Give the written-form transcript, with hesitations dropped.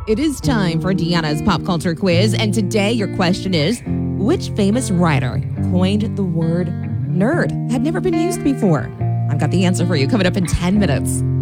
It is time for Deanna's pop culture quiz, and today your question is, which famous writer coined the word nerd? Had never been used before. I've got the answer for you coming up in 10 minutes.